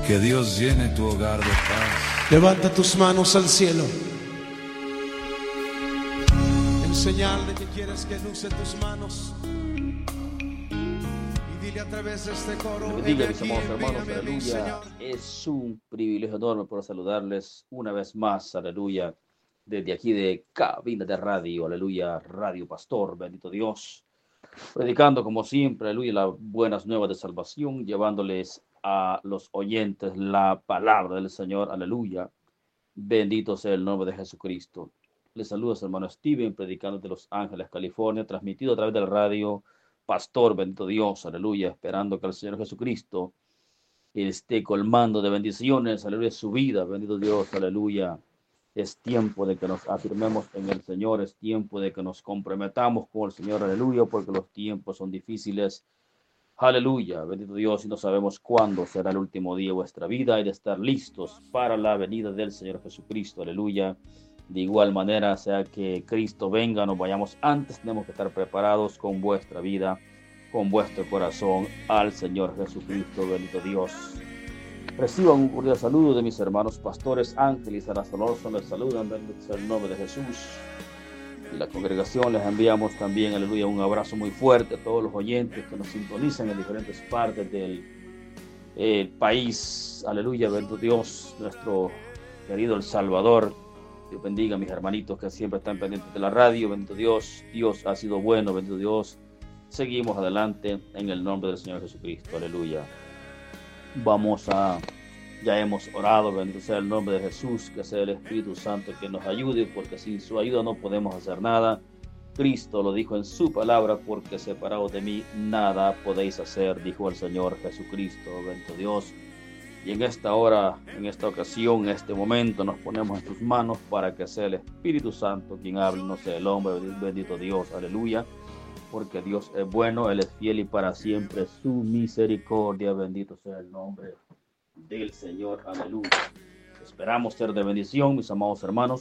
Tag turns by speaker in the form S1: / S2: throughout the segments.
S1: Que Dios llene tu hogar de paz.
S2: Levanta tus manos al cielo en señal de que quieres que luce tus manos. Y dile a través de este coro:
S3: Bendiga, mis amados hermanos, aleluya. Es un privilegio enorme poder saludarles una vez más, aleluya, desde aquí de cabina de radio, aleluya, Radio Pastor, bendito Dios, predicando como siempre, aleluya, las buenas nuevas de salvación, llevándoles a los oyentes la palabra del Señor, aleluya, bendito sea el nombre de Jesucristo. Les saluda su hermano Steven, predicando de Los Ángeles, California, transmitido a través del radio Pastor, bendito Dios, aleluya, esperando que el Señor Jesucristo esté colmando de bendiciones, aleluya, su vida, bendito Dios, aleluya. Es tiempo de que nos afirmemos en el Señor, es tiempo de que nos comprometamos con el Señor, aleluya, porque los tiempos son difíciles, aleluya, bendito Dios, y no sabemos cuándo será el último día de vuestra vida y de estar listos para la venida del Señor Jesucristo, aleluya. De igual manera, sea que Cristo venga, nos vayamos antes, tenemos que estar preparados con vuestra vida, con vuestro corazón al Señor Jesucristo, bendito Dios. Reciban un cordial saludo de mis hermanos pastores Ángel y Sara Solorzo, les saludan, bendito sea el nombre de Jesús. Y la congregación les enviamos también, aleluya, un abrazo muy fuerte a todos los oyentes que nos sintonizan en diferentes partes del país, aleluya, bendito Dios, nuestro querido El Salvador. Dios bendiga a mis hermanitos que siempre están pendientes de la radio, bendito Dios, Dios ha sido bueno, bendito Dios. Seguimos adelante en el nombre del Señor Jesucristo, aleluya. Ya hemos orado, bendito sea el nombre de Jesús, que sea el Espíritu Santo que nos ayude, porque sin su ayuda no podemos hacer nada. Cristo lo dijo en su palabra, porque separados de mí nada podéis hacer, dijo el Señor Jesucristo, bendito Dios. Y en esta hora, en esta ocasión, en este momento, nos ponemos en tus manos para que sea el Espíritu Santo quien hable, no sea el hombre, bendito Dios, aleluya. Porque Dios es bueno, Él es fiel y para siempre su misericordia, bendito sea el nombre del Señor, aleluya. Esperamos ser de bendición, mis amados hermanos,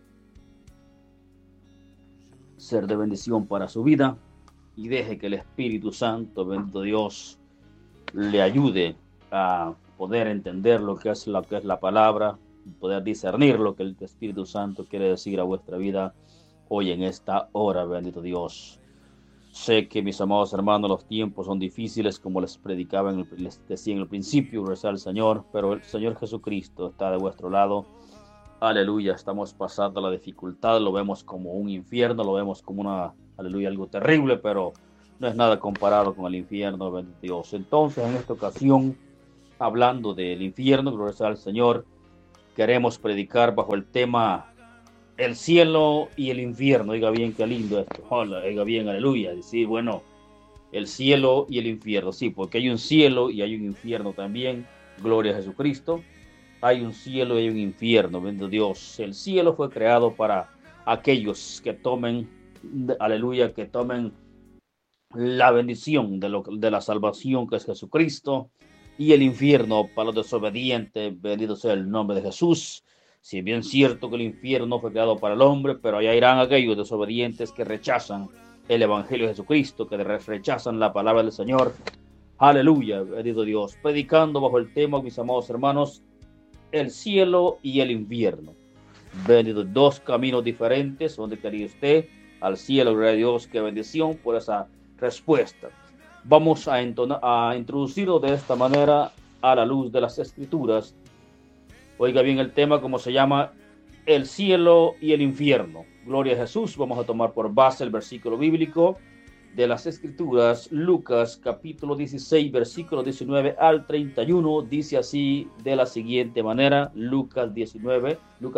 S3: ser de bendición para su vida, y deje que el Espíritu Santo, bendito Dios, le ayude a poder entender lo que es la palabra, poder discernir lo que el Espíritu Santo quiere decir a vuestra vida hoy en esta hora, bendito Dios. Sé que, mis amados hermanos, los tiempos son difíciles, como les predicaba, les decía en el principio, rezar al Señor, pero el Señor Jesucristo está de vuestro lado. Aleluya, estamos pasando la dificultad, lo vemos como un infierno, lo vemos como aleluya, algo terrible, pero no es nada comparado con el infierno, bendito Dios. Entonces, en esta ocasión, hablando del infierno, gloria al Señor, queremos predicar bajo el tema el cielo y el infierno. Oiga bien, qué lindo esto. Oiga bien, aleluya. Decir, bueno, el cielo y el infierno. Sí, porque hay un cielo y hay un infierno también. Gloria a Jesucristo. Hay un cielo y hay un infierno. Bendito Dios. El cielo fue creado para aquellos que tomen, aleluya, que tomen la bendición de la salvación que es Jesucristo. Y el infierno para los desobedientes. Bendito sea el nombre de Jesús. Si es bien cierto que el infierno no fue creado para el hombre, pero allá irán aquellos desobedientes que rechazan el Evangelio de Jesucristo, que rechazan la palabra del Señor. Aleluya, bendito Dios. Predicando bajo el tema, mis amados hermanos, el cielo y el infierno. Bendito, dos caminos diferentes. ¿Dónde quería usted? Al cielo, gloria a Dios. Qué bendición por esa respuesta. Vamos a introducirlo de esta manera a la luz de las Escrituras. Oiga bien el tema, como se llama, el cielo y el infierno. Gloria a Jesús. Vamos a tomar por base el versículo bíblico de las Escrituras, Lucas capítulo 16, versículo 19 al 31. Dice así de la siguiente manera, Lucas 16,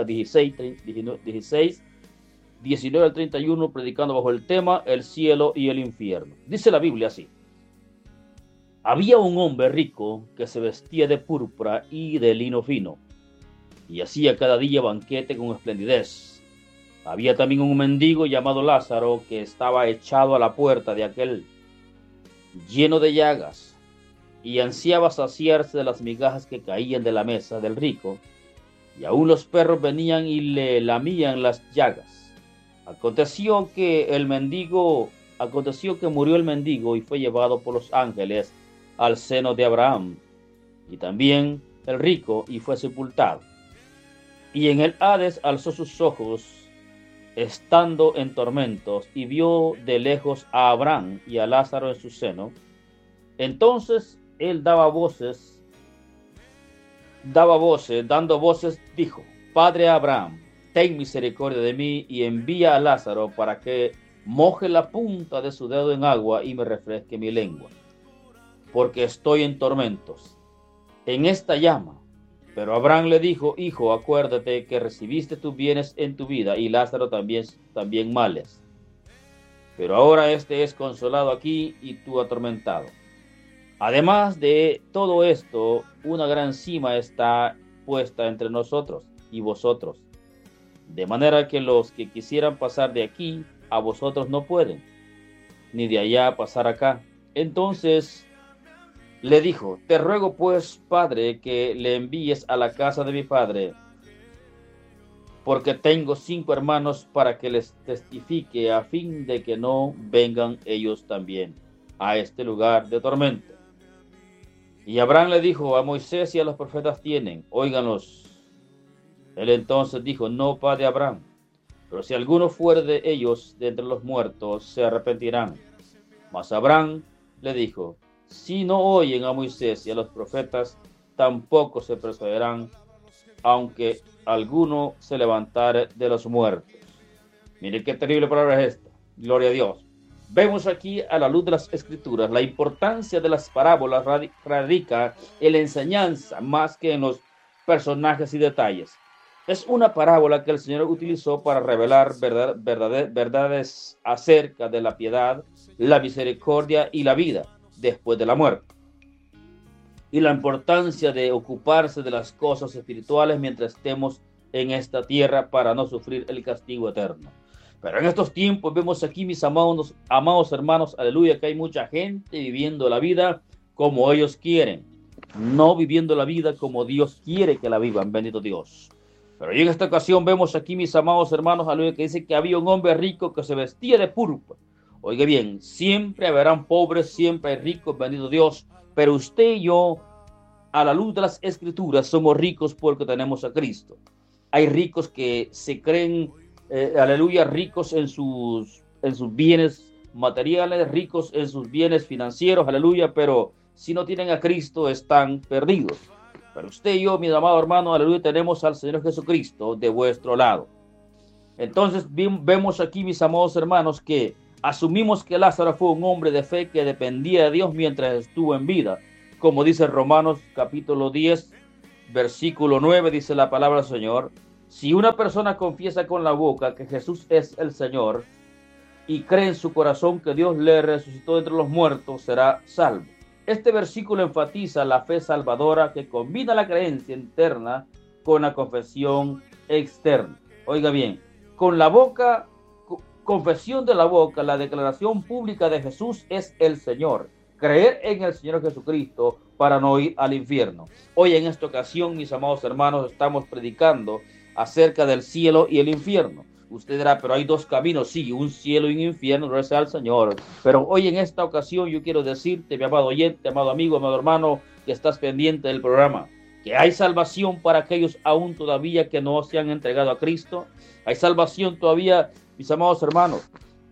S3: 19 al 31, predicando bajo el tema el cielo y el infierno. Dice la Biblia así: había un hombre rico que se vestía de púrpura y de lino fino, y hacía cada día banquete con esplendidez. Había también un mendigo llamado Lázaro, que estaba echado a la puerta de aquel, lleno de llagas, y ansiaba saciarse de las migajas que caían de la mesa del rico, y aún los perros venían y le lamían las llagas. Aconteció que murió el mendigo y fue llevado por los ángeles al seno de Abraham. Y también el rico y fue sepultado. Y en el Hades alzó sus ojos, estando en tormentos, y vio de lejos a Abraham y a Lázaro en su seno. Entonces él dando voces, dijo: Padre Abraham, ten misericordia de mí y envía a Lázaro para que moje la punta de su dedo en agua y me refresque mi lengua, porque estoy en tormentos en esta llama. Pero Abraham le dijo: Hijo, acuérdate que recibiste tus bienes en tu vida y Lázaro también males. Pero ahora este es consolado aquí y tú atormentado. Además de todo esto, una gran cima está puesta entre nosotros y vosotros, de manera que los que quisieran pasar de aquí a vosotros no pueden, ni de allá pasar acá. Entonces le dijo: Te ruego pues, Padre, que le envíes a la casa de mi padre, porque tengo 5 hermanos, para que les testifique, a fin de que no vengan ellos también a este lugar de tormento. Y Abraham le dijo: A Moisés y a los profetas tienen, óiganlos. Él entonces dijo: No, padre Abraham, pero si alguno fuere de ellos de entre los muertos, se arrepentirán. Mas Abraham le dijo: Si no oyen a Moisés y a los profetas, tampoco se persuadirán, aunque alguno se levantare de los muertos. Miren qué terrible palabra es esta. Gloria a Dios. Vemos aquí, a la luz de las Escrituras, la importancia de las parábolas radica en la enseñanza más que en los personajes y detalles. Es una parábola que el Señor utilizó para revelar verdades acerca de la piedad, la misericordia y la vida después de la muerte, y la importancia de ocuparse de las cosas espirituales mientras estemos en esta tierra para no sufrir el castigo eterno. Pero en estos tiempos vemos aquí, mis amados hermanos, aleluya, que hay mucha gente viviendo la vida como ellos quieren, no viviendo la vida como Dios quiere que la vivan, bendito Dios. Pero en esta ocasión vemos aquí, mis amados hermanos, aleluya, que dice que había un hombre rico que se vestía de púrpura. Oiga bien, siempre habrán pobres, siempre hay ricos, bendito Dios, pero usted y yo, a la luz de las Escrituras, somos ricos porque tenemos a Cristo. Hay ricos que se creen, aleluya, ricos en sus bienes materiales, ricos en sus bienes financieros, aleluya, pero si no tienen a Cristo están perdidos. Pero usted y yo, mi amado hermano, aleluya, tenemos al Señor Jesucristo de vuestro lado. Entonces vemos aquí, mis amados hermanos, que asumimos que Lázaro fue un hombre de fe que dependía de Dios mientras estuvo en vida. Como dice Romanos capítulo 10, versículo 9, dice la palabra del Señor: Si una persona confiesa con la boca que Jesús es el Señor y cree en su corazón que Dios le resucitó entre los muertos, será salvo. Este versículo enfatiza la fe salvadora que combina la creencia interna con la confesión externa. Oiga bien, con la boca, confesión de la boca, la declaración pública de Jesús es el Señor. Creer en el Señor Jesucristo para no ir al infierno. Hoy en esta ocasión, mis amados hermanos, estamos predicando acerca del cielo y el infierno. Usted dirá: pero hay 2 caminos, sí, un cielo y un infierno, gracias al Señor. Pero hoy en esta ocasión yo quiero decirte, mi amado oyente, amado amigo, amado hermano, que estás pendiente del programa, que hay salvación para aquellos aún todavía que no se han entregado a Cristo. Hay salvación todavía, mis amados hermanos.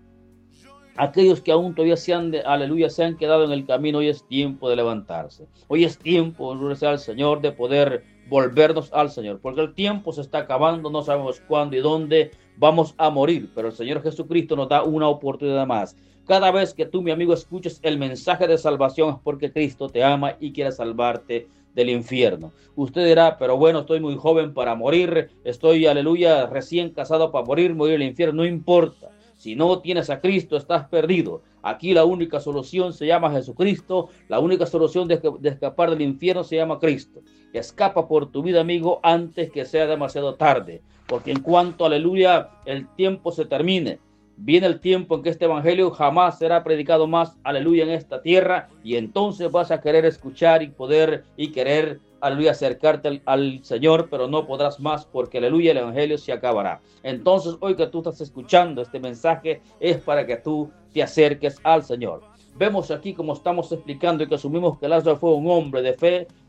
S3: Aquellos que aún todavía se han quedado en el camino, hoy es tiempo de levantarse. Hoy es tiempo, gracias al Señor, de poder volvernos al Señor, porque el tiempo se está acabando, no sabemos cuándo y dónde vamos a morir, pero el Señor Jesucristo nos da una oportunidad más. Cada vez que tú, mi amigo, escuches el mensaje de salvación, es porque Cristo te ama y quiere salvarte del infierno. Usted dirá: pero bueno, estoy muy joven para morir, estoy, aleluya, recién casado para morir al infierno. No importa. Si no tienes a Cristo, estás perdido. Aquí la única solución se llama Jesucristo. La única solución de escapar del infierno se llama Cristo. Escapa por tu vida, amigo, antes que sea demasiado tarde. Porque en cuanto, aleluya, el tiempo se termine, viene el tiempo en que este evangelio jamás será predicado más, aleluya, en esta tierra. Y entonces vas a querer escuchar y querer, aleluya, acercarte al Señor, pero no podrás más porque, aleluya, el evangelio se acabará. Entonces, hoy que tú estás escuchando este mensaje es para que tú te acerques al Señor. Vemos aquí, como estamos explicando, y que asumimos que Lázaro fue un hombre de fe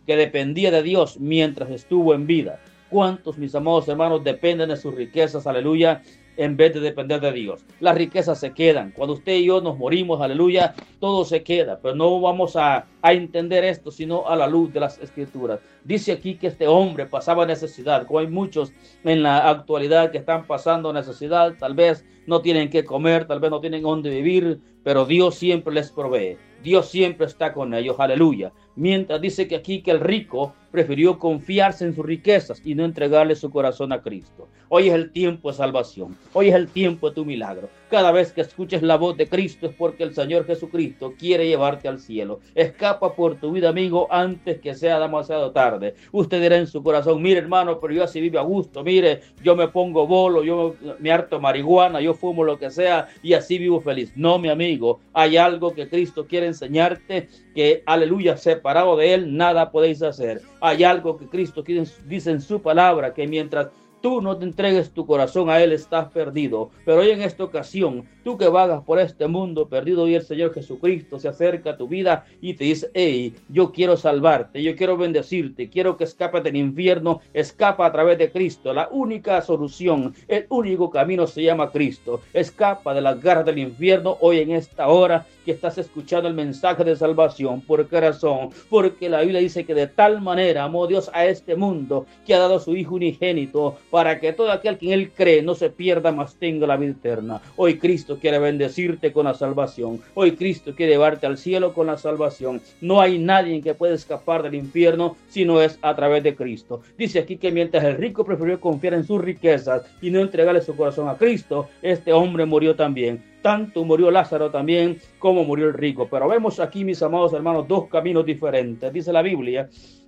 S3: que dependía de Dios mientras estuvo en vida. ¿Cuántos, mis amados hermanos, dependen de sus riquezas, aleluya, en vez de depender de Dios? Las riquezas se quedan. Cuando usted y yo nos morimos, aleluya, todo se queda. Pero no vamos a entender esto, sino a la luz de las Escrituras. Dice aquí que este hombre pasaba necesidad, como hay muchos en la actualidad que están pasando necesidad. Tal vez no tienen que comer, tal vez no tienen dónde vivir, pero Dios siempre les provee. Dios siempre está con ellos, aleluya. Mientras dice que aquí que el rico prefirió confiarse en sus riquezas y no entregarle su corazón a Cristo. Hoy es el tiempo de salvación. Hoy es el tiempo de tu milagro. Cada vez que escuches la voz de Cristo es porque el Señor Jesucristo quiere llevarte al cielo. Escapa por tu vida, amigo, antes que sea demasiado tarde. Usted dirá en su corazón: mire, hermano, pero yo así vivo a gusto. Mire, yo me pongo bolo, yo me harto marihuana, yo fumo lo que sea y así vivo feliz. No, mi amigo, hay algo que Cristo quiere enseñarte, que, aleluya, separado de Él, nada podéis hacer. Hay algo que Cristo dice en su palabra, que mientras tú no te entregues tu corazón a Él, estás perdido. Pero hoy en esta ocasión, tú que vagas por este mundo perdido, y el Señor Jesucristo se acerca a tu vida y te dice: hey, yo quiero salvarte, yo quiero bendecirte, quiero que escapes del infierno. Escapa a través de Cristo. La única solución, el único camino se llama Cristo. Escapa de las garras del infierno hoy en esta hora que estás escuchando el mensaje de salvación. ¿Por qué razón? Porque la Biblia dice que de tal manera amó Dios a este mundo, que ha dado a su Hijo unigénito, para que todo aquel que en Él cree no se pierda, mas tenga la vida eterna. Hoy Cristo quiere bendecirte con la salvación. Hoy Cristo quiere llevarte al cielo con la salvación. No hay nadie que pueda escapar del infierno si no es a través de Cristo. Dice aquí que mientras el rico prefirió confiar en sus riquezas y no entregarle su corazón a Cristo, este hombre murió también. Tanto murió Lázaro también como murió el rico. Pero vemos aquí, mis amados hermanos, dos caminos diferentes. Dice la Biblia,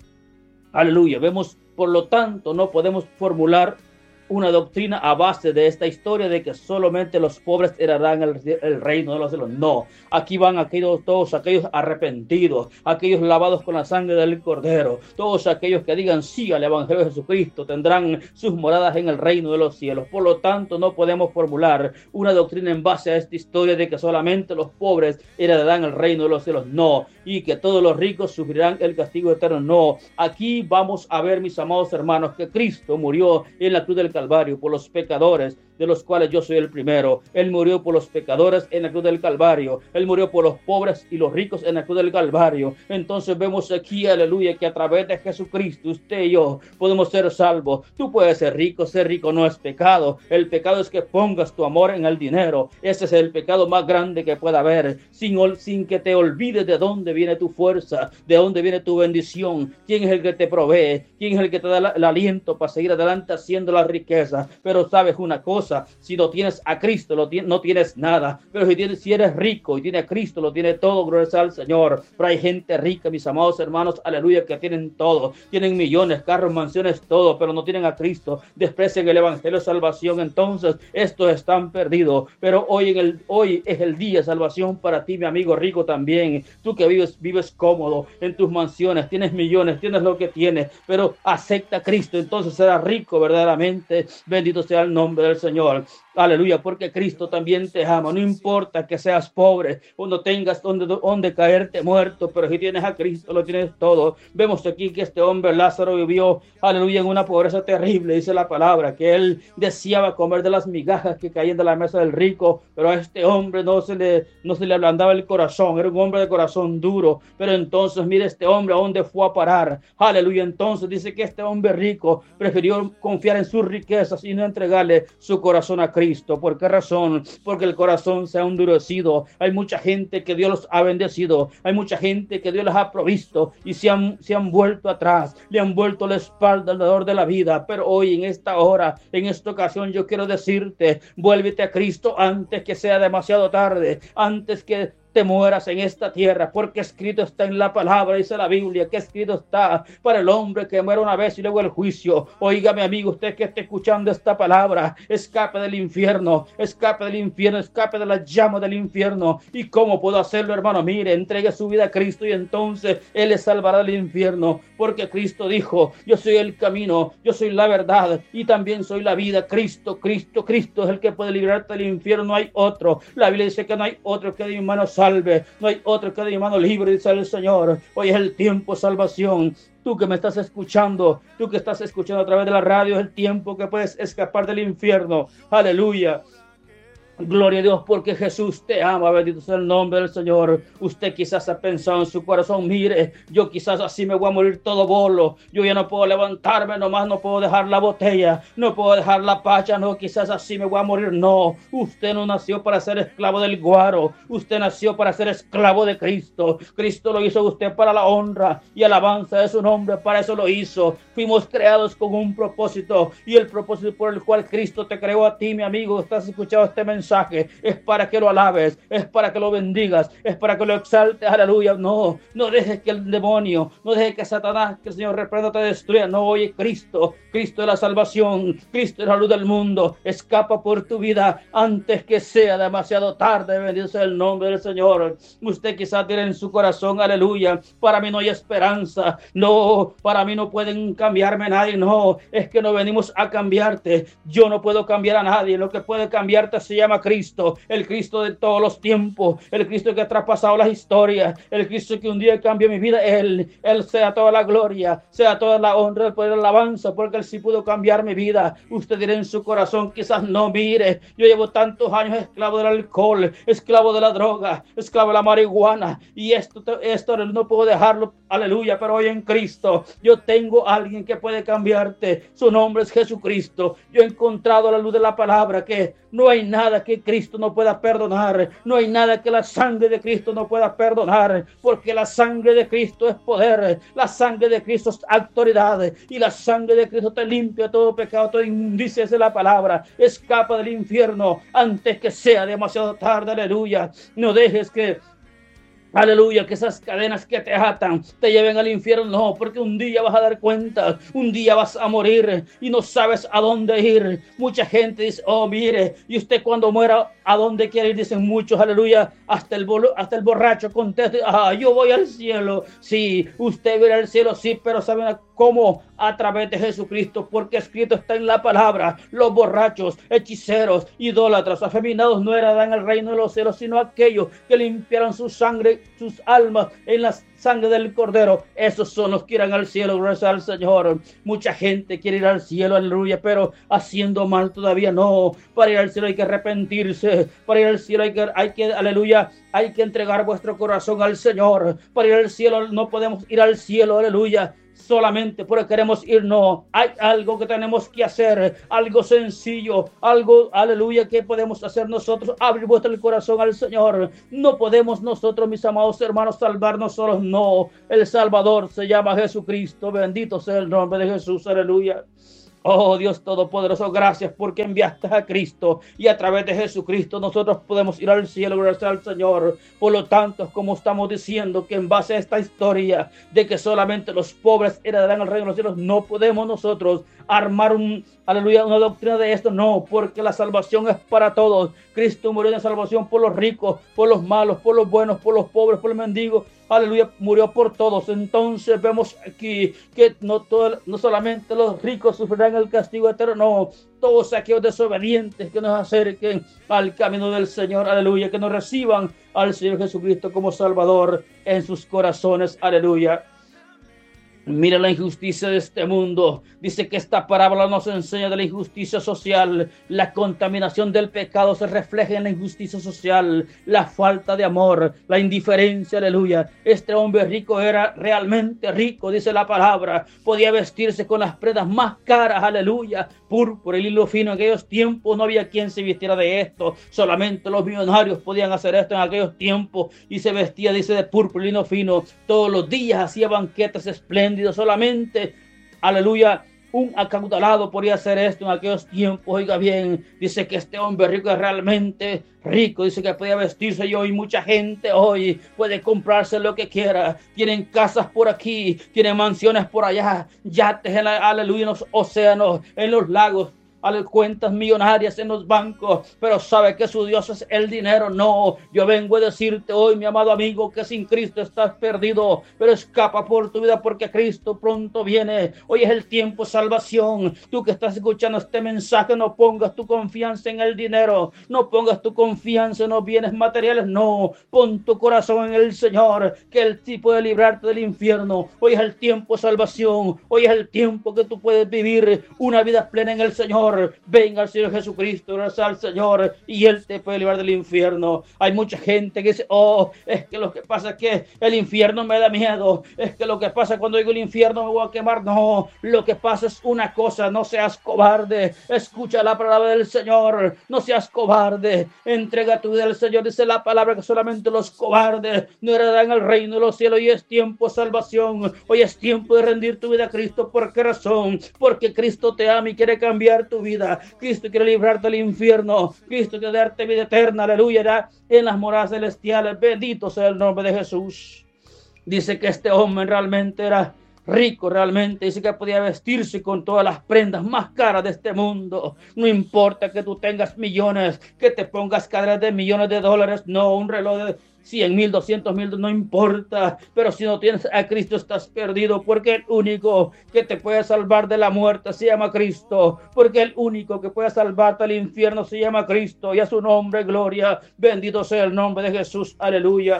S3: aleluya, vemos, por lo tanto, no podemos formular una doctrina a base de esta historia de que solamente los pobres heredarán el reino de los cielos. No, aquí van todos aquellos arrepentidos, aquellos lavados con la sangre del Cordero, todos aquellos que digan sí al Evangelio de Jesucristo tendrán sus moradas en el reino de los cielos. Por lo tanto, no podemos formular una doctrina en base a esta historia de que solamente los pobres heredarán el reino de los cielos. No, y que todos los ricos sufrirán el castigo eterno. No, aquí vamos a ver, mis amados hermanos, que Cristo murió en la cruz del Calvario por los pecadores, de los cuales yo soy el primero. Él murió por los pecadores en la cruz del Calvario. Él murió por los pobres y los ricos en la cruz del Calvario. Entonces vemos aquí, aleluya, que a través de Jesucristo usted y yo podemos ser salvos. Tú puedes ser rico no es pecado. El pecado es que pongas tu amor en el dinero. Ese es el pecado más grande que pueda haber, sin que te olvides de dónde viene tu fuerza, de dónde viene tu bendición, quién es el que te provee, quién es el que te da el aliento para seguir adelante haciendo la riqueza. Pero sabes una cosa, si no tienes a Cristo, no tienes nada. Pero si eres rico y tienes a Cristo, lo tienes todo, gloria al Señor. Pero hay gente rica, mis amados hermanos, aleluya, que tienen todo, tienen millones, carros, mansiones, todo, pero no tienen a Cristo. Desprecian el Evangelio de salvación. Entonces estos están perdidos. Pero hoy es el día de salvación para ti, mi amigo rico también. Tú que vives cómodo en tus mansiones, tienes millones, tienes lo que tienes, pero acepta a Cristo, entonces serás rico verdaderamente. Bendito sea el nombre del Señor. Aleluya, porque Cristo también te ama. No importa que seas pobre o no tengas donde caerte muerto, pero si tienes a Cristo, lo tienes todo. Vemos aquí que este hombre Lázaro vivió, aleluya, en una pobreza terrible. Dice la palabra que él deseaba comer de las migajas que caían de la mesa del rico, pero a este hombre no se le ablandaba el corazón. Era un hombre de corazón duro. Pero entonces, mire este hombre a dónde fue a parar. Aleluya, entonces dice que este hombre rico prefirió confiar en sus riquezas y no entregarle su corazón a Cristo. ¿Por qué razón? Porque el corazón se ha endurecido. Hay mucha gente que Dios los ha bendecido, hay mucha gente que Dios les ha provisto y se han vuelto atrás, le han vuelto la espalda al dador de la vida. Pero hoy, en esta hora, en esta ocasión, yo quiero decirte: vuélvete a Cristo antes que sea demasiado tarde, antes que te mueras en esta tierra, porque escrito está en la palabra, dice la Biblia, que escrito está para el hombre que muere una vez y luego el juicio. Óigame, amigo, usted que esté escuchando esta palabra, escape del infierno, escape de las llamas del infierno. ¿Y cómo puedo hacerlo, hermano? Mire, entregue su vida a Cristo y entonces Él le salvará del infierno, porque Cristo dijo: yo soy el camino, yo soy la verdad y también soy la vida. Cristo es el que puede librarte del infierno, no hay otro. La Biblia dice que no hay otro que de mi mano salve. No hay otro que de mi mano libre, dice el Señor. Hoy es el tiempo de salvación. Tú que me estás escuchando, tú que estás escuchando a través de la radio, es el tiempo que puedes escapar del infierno. Aleluya. Gloria a Dios, porque Jesús te ama, bendito sea el nombre del Señor. Usted quizás ha pensado en su corazón, mire, yo quizás así me voy a morir todo bolo, yo ya no puedo levantarme, nomás no puedo dejar la botella, no puedo dejar la pacha, no, quizás así me voy a morir. No, usted no nació para ser esclavo del guaro, usted nació para ser esclavo de Cristo. Cristo lo hizo usted para la honra y alabanza de su nombre, para eso lo hizo. Fuimos creados con un propósito, y el propósito por el cual Cristo te creó a ti, mi amigo, estás escuchando este mensaje, es para que lo alabes, es para que lo bendigas, es para que lo exaltes. Aleluya. No dejes que el demonio, no dejes que Satanás, que el Señor reprenda, te destruya. No, oye, Cristo es la salvación, Cristo es la luz del mundo. Escapa por tu vida antes que sea demasiado tarde. Bendito sea el nombre del Señor. Usted quizá tiene en su corazón, aleluya, para mí no hay esperanza, no, para mí no pueden cambiarme nadie. No, es que no venimos a cambiarte, yo no puedo cambiar a nadie. Lo que puede cambiarte se llama Cristo, el Cristo de todos los tiempos, el Cristo que ha traspasado las historias, el Cristo que un día cambió mi vida. Él sea toda la gloria, sea toda la honra, el poder, la alabanza, porque Él sí pudo cambiar mi vida. Usted dirá en su corazón, quizás no, mire, yo llevo tantos años esclavo del alcohol, esclavo de la droga, esclavo de la marihuana, y esto no puedo dejarlo, aleluya. Pero hoy en Cristo yo tengo a alguien que puede cambiarte, su nombre es Jesucristo. Yo he encontrado la luz de la palabra, que no hay nada que Cristo no pueda perdonar, no hay nada que la sangre de Cristo no pueda perdonar, porque la sangre de Cristo es poder, la sangre de Cristo es autoridad, y la sangre de Cristo te limpia todo pecado, toda inmundicia. Es la palabra. Escapa del infierno antes que sea demasiado tarde. Aleluya. No dejes que, aleluya, que esas cadenas que te atan te lleven al infierno. No, porque un día vas a dar cuenta, un día vas a morir y no sabes a dónde ir. Mucha gente dice, oh, mire, y usted cuando muera, ¿a dónde quiere ir? Dicen muchos, aleluya. Hasta el borracho contesta, yo voy al cielo. Sí, usted va al cielo, sí, pero ¿saben cómo? A través de Jesucristo, porque escrito está en la palabra: los borrachos, hechiceros, idólatras, afeminados no heredarán el reino de los cielos, sino aquellos que limpiaron su sangre, sus almas en la sangre del Cordero. Esos son los que irán al cielo. Gracias al Señor. Mucha gente quiere ir al cielo, aleluya, pero haciendo mal todavía. No, para ir al cielo hay que arrepentirse, para ir al cielo hay que aleluya, hay que entregar vuestro corazón al Señor. Para ir al cielo no podemos ir al cielo, aleluya, solamente porque queremos ir. No, hay algo que tenemos que hacer, algo sencillo, algo, aleluya, que podemos hacer nosotros: abrir vuestro corazón al Señor. No podemos nosotros, mis amados hermanos, salvarnos solos. No, el Salvador se llama Jesucristo. Bendito sea el nombre de Jesús, aleluya. Oh Dios Todopoderoso, gracias porque enviaste a Cristo, y a través de Jesucristo nosotros podemos ir al cielo. Gracias al Señor. Por lo tanto, como estamos diciendo, que en base a esta historia de que solamente los pobres heredarán el reino de los cielos, no podemos nosotros armar una doctrina de esto. No, porque la salvación es para todos. Cristo murió en salvación por los ricos, por los malos, por los buenos, por los pobres, por los mendigos. Aleluya, murió por todos. Entonces vemos aquí que no solamente los ricos sufrirán el castigo eterno, no, todos aquellos desobedientes que nos acerquen al camino del Señor, aleluya, que nos reciban al Señor Jesucristo como Salvador en sus corazones, aleluya. Mira la injusticia de este mundo. Dice que esta parábola nos enseña de la injusticia social. La contaminación del pecado se refleja en la injusticia social, la falta de amor, la indiferencia, aleluya. Este hombre rico era realmente rico, dice la palabra. Podía vestirse con las prendas más caras, aleluya, púrpura, el hilo fino. En aquellos tiempos no había quien se vistiera de esto. Solamente los millonarios podían hacer esto en aquellos tiempos. Y se vestía, dice, de púrpura y lino fino. Todos los días hacía banquetes espléndidos. Solamente, aleluya, un acaudalado podía hacer esto en aquellos tiempos. Oiga bien, dice que este hombre rico es realmente rico. Dice que podía vestirse, y hoy mucha gente hoy puede comprarse lo que quiera. Tienen casas por aquí, tienen mansiones por allá, yates en aleluya, en los océanos, en los lagos. cuentas millonarias en los bancos, pero sabe que su Dios es el dinero. No, yo vengo a decirte hoy, mi amado amigo, que sin Cristo estás perdido, pero escapa por tu vida porque Cristo pronto viene. Hoy es el tiempo de salvación. Tú que estás escuchando este mensaje, no pongas tu confianza en el dinero, no pongas tu confianza en los bienes materiales, no, pon tu corazón en el Señor, que Él sí puede librarte del infierno. Hoy es el tiempo de salvación, hoy es el tiempo que tú puedes vivir una vida plena en el Señor. Venga al Señor Jesucristo, gracias al Señor, y Él te puede librar del infierno. Hay mucha gente que dice, oh, es que lo que pasa es que el infierno me da miedo, es que lo que pasa cuando digo el infierno me voy a quemar. No, lo que pasa es una cosa: no seas cobarde, escucha la palabra del Señor, no seas cobarde, entrega tu vida al Señor. Dice la palabra que solamente los cobardes no heredarán el reino de los cielos. Hoy es tiempo de salvación, hoy es tiempo de rendir tu vida a Cristo. ¿Por qué razón? Porque Cristo te ama y quiere cambiar tu vida. Cristo quiere librarte del infierno, Cristo quiere darte vida eterna, aleluya, en las moradas celestiales. Bendito sea el nombre de Jesús. Dice que este hombre realmente era rico, realmente dice que podía vestirse con todas las prendas más caras de este mundo. No importa que tú tengas millones, que te pongas cadenas de millones de dólares, no, un reloj de 100,000, 200,000, no importa, pero si no tienes a Cristo estás perdido, porque el único que te puede salvar de la muerte se llama Cristo, porque el único que puede salvarte del infierno se llama Cristo, y a su nombre gloria. Bendito sea el nombre de Jesús, aleluya.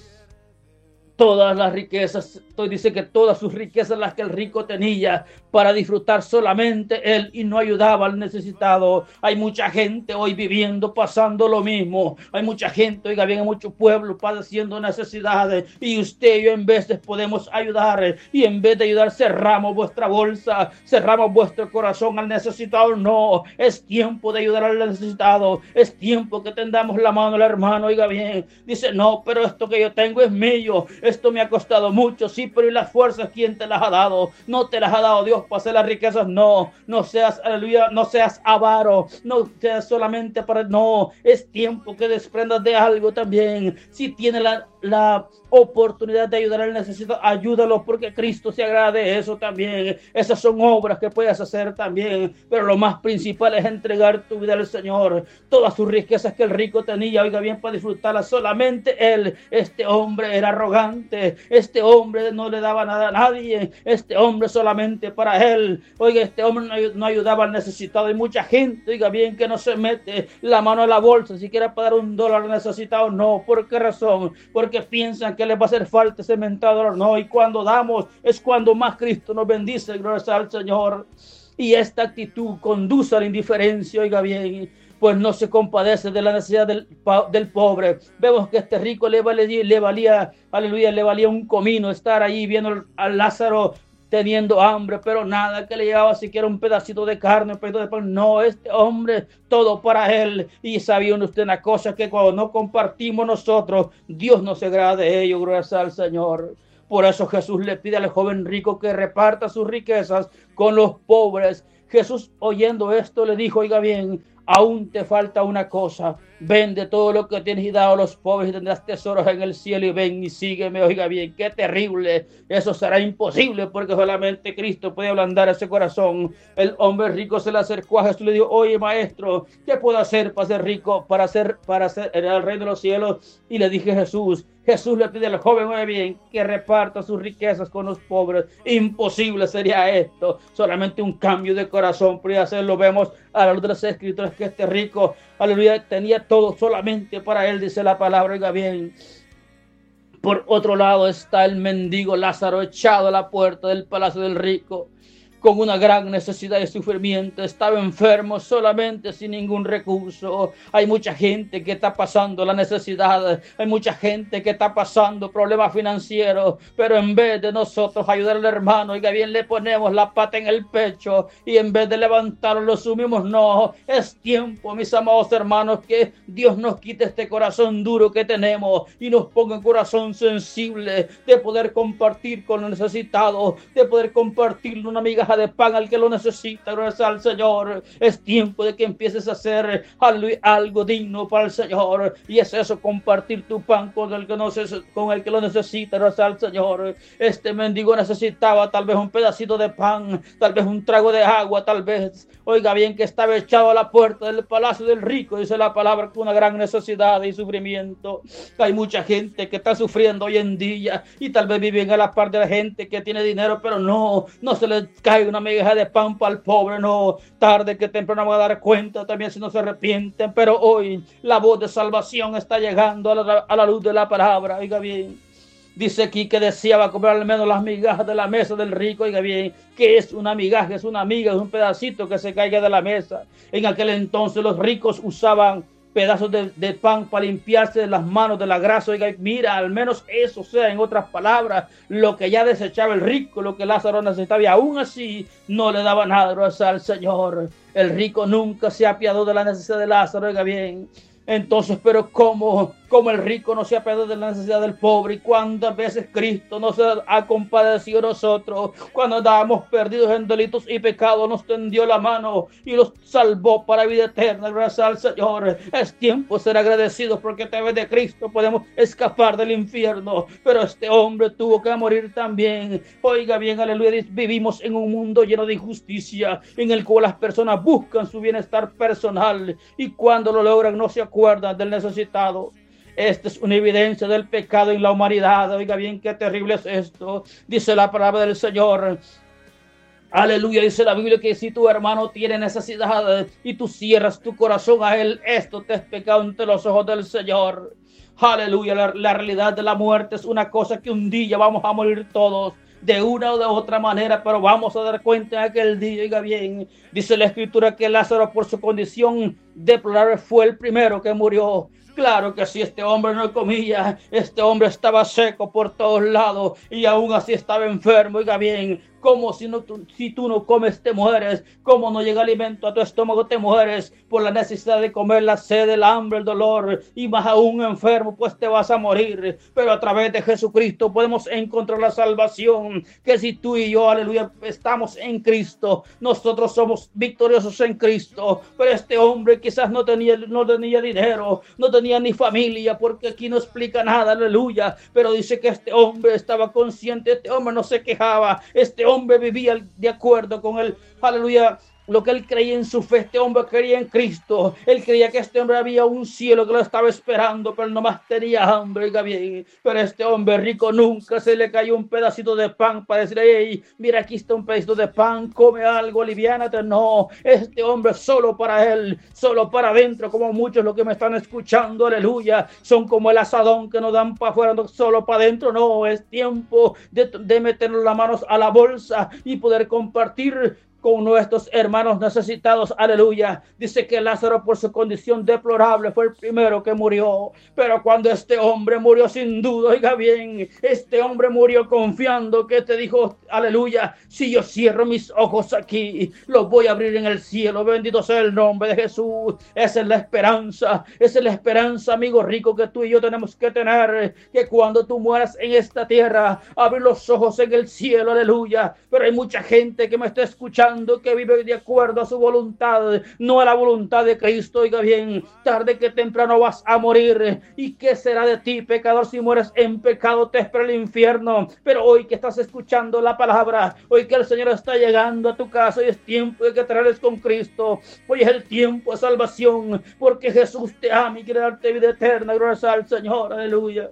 S3: Todas las riquezas, dice que todas sus riquezas las que el rico tenía para disfrutar solamente él y no ayudaba al necesitado. Hay mucha gente hoy viviendo, pasando lo mismo. Hay mucha gente, oiga bien, hay mucho pueblo padeciendo necesidades, y usted y yo en vez de podemos ayudar, y en vez de ayudar cerramos vuestra bolsa, cerramos vuestro corazón al necesitado. No, es tiempo de ayudar al necesitado, es tiempo que tendamos la mano al hermano. Oiga bien, dice, no, pero esto que yo tengo es mío, esto me ha costado mucho. Sí, pero ¿y las fuerzas quién te las ha dado? No te las ha dado Dios para hacer las riquezas. No, no seas, aleluya, no seas avaro, no seas solamente para, no, es tiempo que desprendas de algo también. Si tiene la oportunidad de ayudar al necesitado, ayúdalo, porque Cristo se agrada de eso también. Esas son obras que puedes hacer también, pero lo más principal es entregar tu vida al Señor. Todas sus riquezas que el rico tenía, oiga bien, para disfrutarlas solamente él. Este hombre era arrogante, este hombre no le daba nada a nadie, este hombre solamente para él. Oiga, este hombre no ayudaba al necesitado. Hay mucha gente, oiga bien, que no se mete la mano en la bolsa siquiera para dar $1 al necesitado. No, ¿por qué razón? Porque piensan que les va a hacer falta ese mentado dólar. No, y cuando damos es cuando más Cristo nos bendice, gloria al Señor. Y esta actitud conduce a la indiferencia, oiga bien, pues no se compadece de la necesidad del pobre. Vemos que a este rico le valía, aleluya, le valía un comino estar ahí viendo a Lázaro teniendo hambre, pero nada que le llevaba siquiera un pedacito de carne, un pedacito de pan. No, este hombre, todo para él. Y sabía usted una cosa, que cuando no compartimos nosotros, Dios no se agrada de ello, gracias al Señor. Por eso Jesús le pide al joven rico que reparta sus riquezas con los pobres. Jesús, oyendo esto, le dijo, oiga bien, aún te falta una cosa: vende todo lo que tienes y dado a los pobres y tendrás tesoros en el cielo, y ven y sígueme. Oiga bien, qué terrible. Eso será imposible, porque solamente Cristo puede ablandar ese corazón. El hombre rico se le acercó a Jesús y le dijo, oye maestro, ¿qué puedo hacer para ser rico, para ser en el reino de los cielos? Y le dije Jesús le pide al joven, oye bien, que reparta sus riquezas con los pobres. Imposible sería esto, solamente un cambio de corazón podría hacerlo. Vemos a la luz de las escrituras que este rico, aleluya, tenía todo solamente para él, dice la palabra, oiga bien. Por otro lado está el mendigo Lázaro echado a la puerta del palacio del rico, con una gran necesidad y sufrimiento. Estaba enfermo solamente, sin ningún recurso. Hay mucha gente que está pasando la necesidad, hay mucha gente que está pasando problemas financieros, pero en vez de nosotros ayudar al hermano, oiga bien, le ponemos la pata en el pecho, y en vez de levantarlo lo sumimos. No, es tiempo, mis amados hermanos, que Dios nos quite este corazón duro que tenemos y nos ponga un corazón sensible de poder compartir con los necesitados, de poder compartir una migaja migaja de pan al que lo necesita. Gracias al Señor. Es tiempo de que empieces a hacer algo digno para el Señor. Y es eso, compartir tu pan con el que lo necesita. Gracias al Señor. Este mendigo necesitaba tal vez un pedacito de pan, tal vez un trago de agua, tal vez, oiga bien, que estaba echado a la puerta del palacio del rico, dice la palabra, con una gran necesidad y sufrimiento. Hay mucha gente que está sufriendo hoy en día y tal vez viven a la par de la gente que tiene dinero, pero no se les cae una migaja de pan para el pobre. No, tarde que temprano van a dar cuenta también si no se arrepienten. Pero hoy la voz de salvación está llegando a la luz de la palabra. Oiga bien, dice aquí que deseaba comer al menos las migajas de la mesa del rico. Oiga bien, ¿qué es una migaja? Es una miga, es un pedacito que se caiga de la mesa. En aquel entonces los ricos usaban pedazos de pan para limpiarse las manos de la grasa. Oiga, mira, al menos eso, sea, en otras palabras, lo que ya desechaba el rico, lo que Lázaro necesitaba, y aún así no le daba nada. Gracias al Señor. El rico nunca se apiadó de la necesidad de Lázaro. Oiga bien, entonces, pero ¿cómo el rico no se apiadó de la necesidad del pobre? ¿Y cuántas veces Cristo nos ha compadecido a nosotros? Cuando andábamos perdidos en delitos y pecados, nos tendió la mano y nos salvó para vida eterna. Gracias al Señor. Es tiempo de ser agradecidos, porque a través de Cristo podemos escapar del infierno. Pero este hombre tuvo que morir también. Oiga bien, aleluya. Vivimos en un mundo lleno de injusticia, en el cual las personas buscan su bienestar personal, y cuando lo logran no se acuerdan del necesitado. Esta es una evidencia del pecado en la humanidad. Oiga bien, qué terrible es esto. Dice la palabra del Señor. Aleluya, dice la Biblia que si tu hermano tiene necesidad y tú cierras tu corazón a él, esto te es pecado ante los ojos del Señor. Aleluya, la realidad de la muerte es una cosa que un día vamos a morir todos, de una o de otra manera, pero vamos a dar cuenta en aquel día. Oiga bien, dice la Escritura que Lázaro, por su condición deplorable, fue el primero que murió. Claro que si este hombre no comía, este hombre estaba seco por todos lados y aún así estaba enfermo. Oiga bien, como si tú no comes te mueres, como no llega alimento a tu estómago te mueres por la necesidad de comer, la sed, el hambre, el dolor, y más aún enfermo pues te vas a morir. Pero a través de Jesucristo podemos encontrar la salvación, que si tú y yo, aleluya, estamos en Cristo, nosotros somos victoriosos en Cristo. Pero este hombre quizás no tenía dinero, no tenía ni familia, porque aquí no explica nada, aleluya, pero dice que este hombre estaba consciente, este hombre no se quejaba, este hombre vivía de acuerdo con él, aleluya, lo que él creía en su fe. Este hombre creía en Cristo. Él creía que este hombre había un cielo que lo estaba esperando, pero nomás tenía hambre. Oiga bien, pero este hombre rico nunca se le cayó un pedacito de pan para decirle: hey, mira, aquí está un pedacito de pan, come algo, aliviánate. No, este hombre solo para él, solo para adentro, como muchos los que me están escuchando, aleluya, son como el asadón que nos dan para afuera, no, solo para adentro. No, es tiempo de meter las manos a la bolsa y poder compartir con nuestros hermanos necesitados, aleluya. Dice que Lázaro, por su condición deplorable, fue el primero que murió, pero cuando este hombre murió, sin duda, oiga bien, este hombre murió confiando, que te dijo, aleluya, si yo cierro mis ojos aquí, los voy a abrir en el cielo. Bendito sea el nombre de Jesús. Esa es la esperanza, amigo rico, que tú y yo tenemos que tener, que cuando tú mueras en esta tierra, abrir los ojos en el cielo, aleluya. Pero hay mucha gente que me está escuchando, que vive de acuerdo a su voluntad, no a la voluntad de Cristo. Oiga bien, tarde que temprano vas a morir. ¿Y qué será de ti, pecador? Si mueres en pecado, te espera el infierno. Pero hoy que estás escuchando la palabra, hoy que el Señor está llegando a tu casa, hoy es tiempo de que te traes con Cristo. Hoy es el tiempo de salvación, porque Jesús te ama y quiere darte vida eterna. Gracias al Señor, aleluya.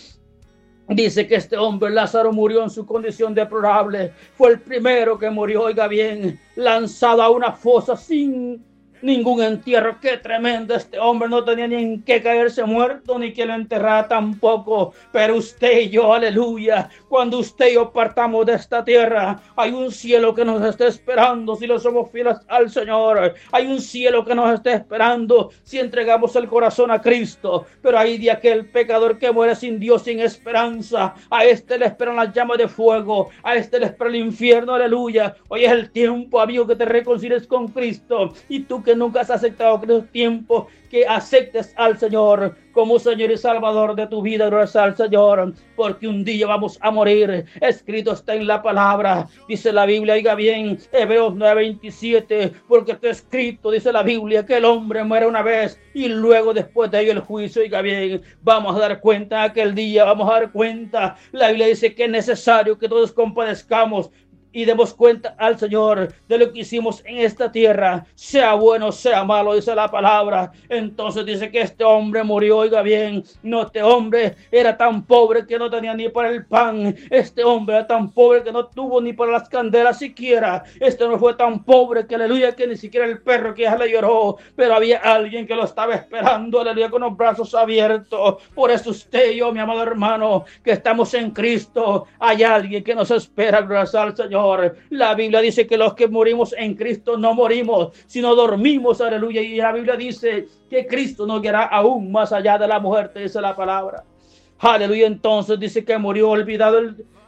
S3: Dice que este hombre Lázaro murió en su condición deplorable. Fue el primero que murió, oiga bien, lanzado a una fosa sin ningún entierro. Qué tremendo. Este hombre no tenía ni en qué caerse muerto, ni que lo enterrara tampoco. Pero usted y yo, aleluya, cuando usted y yo partamos de esta tierra, hay un cielo que nos está esperando si lo somos fieles al Señor. Hay un cielo que nos está esperando si entregamos el corazón a Cristo. Pero hay de aquel pecador que muere sin Dios, sin esperanza. A este le esperan las llamas de fuego, a este le espera el infierno, aleluya. Hoy es el tiempo, amigo, que te reconcilies con Cristo. Y tú que que nunca has aceptado que es tiempo que aceptes al Señor como Señor y Salvador de tu vida. Gracias al Señor, porque un día vamos a morir. Escrito está en la palabra, dice la Biblia, oiga bien, Hebreos 9:27, porque está escrito, dice la Biblia, que el hombre muere una vez y luego después de ello el juicio. Oiga bien, vamos a dar cuenta aquel día, vamos a dar cuenta. La Biblia dice que es necesario que todos compadezcamos y demos cuenta al Señor de lo que hicimos en esta tierra, sea bueno, sea malo, dice la palabra. Entonces dice que este hombre murió, oiga bien, no, este hombre era tan pobre que no tenía ni para el pan, este hombre era tan pobre que no tuvo ni para las candelas siquiera, este no fue tan pobre que, aleluya, que ni siquiera el perro que ya le lloró, pero había alguien que lo estaba esperando, aleluya, con los brazos abiertos. Por eso usted y yo, mi amado hermano, que estamos en Cristo, hay alguien que nos espera, gracias al Señor. La Biblia dice que los que morimos en Cristo no morimos, sino dormimos, aleluya. Y la Biblia dice que Cristo nos guiará aún más allá de la muerte, dice la palabra. Aleluya. Entonces dice que murió olvidado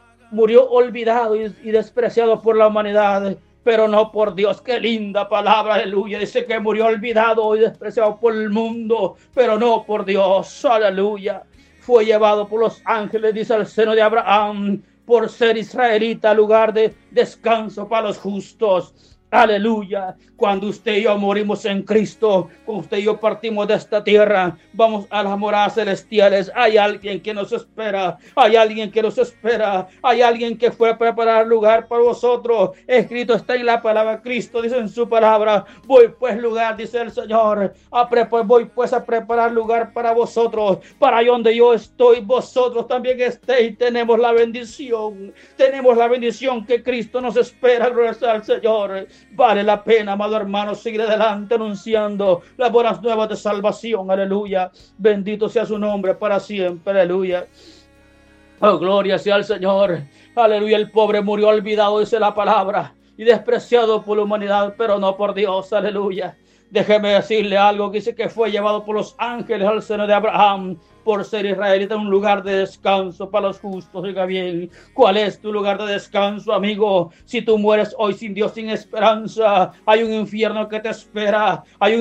S3: y despreciado por la humanidad, pero no por Dios. Qué linda palabra, aleluya. Dice que murió olvidado y despreciado por el mundo, pero no por Dios, aleluya. Fue llevado por los ángeles, dice, al seno de Abraham, por ser israelita, lugar de descanso para los justos. Aleluya. Cuando usted y yo morimos en Cristo, cuando usted y yo partimos de esta tierra, vamos a las moradas celestiales. Hay alguien que nos espera, hay alguien que nos espera, hay alguien que fue a preparar lugar para vosotros. Escrito está en la palabra. Cristo dice en su palabra, voy pues lugar, dice el Señor, voy pues a preparar lugar para vosotros, para donde yo estoy, vosotros también estéis. Tenemos la bendición que Cristo nos espera, gracias al Señor. Vale la pena, amado hermano, seguir adelante anunciando las buenas nuevas de salvación. Aleluya. Bendito sea su nombre para siempre. Aleluya. Oh, gloria sea al Señor. Aleluya. El pobre murió olvidado, dice la palabra, y despreciado por la humanidad, pero no por Dios. Aleluya. Déjeme decirle algo que dice que fue llevado por los ángeles al seno de Abraham, por ser israelita, un lugar de descanso para los justos. Oiga bien, ¿cuál es tu lugar de descanso, amigo? Si tú mueres hoy sin Dios, sin esperanza, hay un infierno que te espera,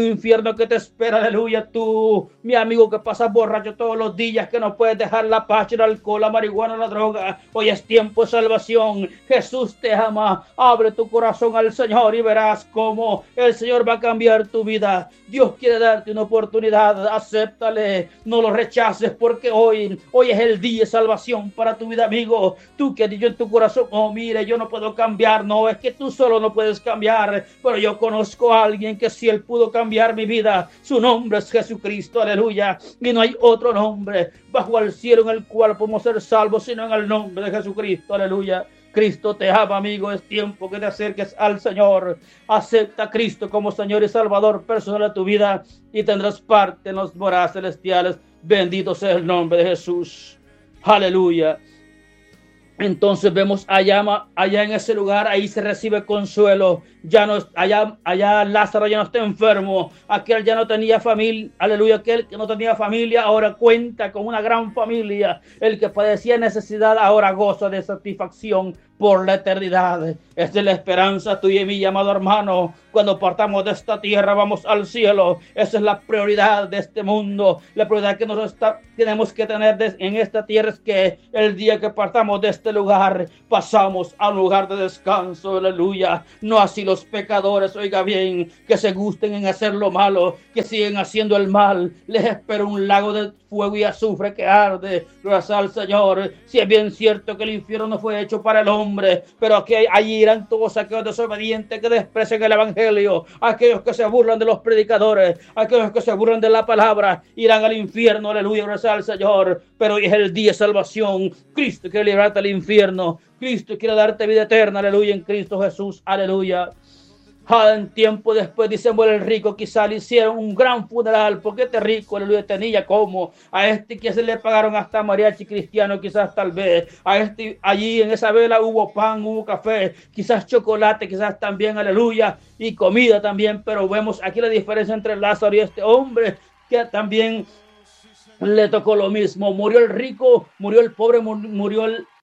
S3: aleluya. Tú, mi amigo, que pasas borracho todos los días, que no puedes dejar la pacha, el alcohol, la marihuana, la droga, hoy es tiempo de salvación. Jesús te ama. Abre tu corazón al Señor y verás cómo el Señor va a cambiar tu vida. Dios quiere darte una oportunidad, acéptale, no lo rechaces, porque hoy es el día de salvación para tu vida, amigo. Tú que has dicho en tu corazón, oh, mire, yo no puedo cambiar. No, es que tú solo no puedes cambiar, pero yo conozco a alguien que sí, él pudo cambiar mi vida. Su nombre es Jesucristo, aleluya, y no hay otro nombre bajo el cielo en el cual podemos ser salvos, sino en el nombre de Jesucristo, aleluya. Cristo te ama, amigo. Es tiempo que te acerques al Señor. Acepta a Cristo como Señor y Salvador personal de tu vida y tendrás parte en las moradas celestiales. Bendito sea el nombre de Jesús. Aleluya. Entonces vemos allá en ese lugar, ahí se recibe consuelo. Ya no, allá Lázaro ya no está enfermo. Aquel ya no tenía familia. Aleluya. Aquel que no tenía familia ahora cuenta con una gran familia. El que padecía necesidad ahora goza de satisfacción por la eternidad. Esta es la esperanza tuya y mi amado hermano. Cuando partamos de esta tierra, vamos al cielo. Esa es la prioridad de este mundo. La prioridad que nosotros tenemos que tener en esta tierra es que el día que partamos de este lugar, pasamos a un lugar de descanso. Aleluya. No así los pecadores, oiga bien, que se gusten en hacer lo malo, que siguen haciendo el mal. Les espera un lago de fuego y azufre que arde. Gracias al Señor. Si es bien cierto que el infierno no fue hecho para el hombre, pero aquí allí irán todos aquellos desobedientes que desprecian el evangelio, aquellos que se burlan de los predicadores, aquellos que se burlan de la palabra, irán al infierno. Aleluya, gracias al Señor. Pero hoy es el día de salvación. Cristo quiere librarte del infierno. Cristo quiere darte vida eterna. Aleluya, en Cristo Jesús. Aleluya. En tiempo después, dice, muere el rico. Quizá le hicieron un gran funeral, porque este rico, aleluya, tenía como a este que se le pagaron hasta mariachi cristiano, quizás tal vez a este allí en esa vela hubo pan, hubo café, quizás chocolate, quizás también, aleluya, y comida también. Pero vemos aquí la diferencia entre Lázaro y este hombre, que también le tocó lo mismo. Murió el rico, murió el pobre, murió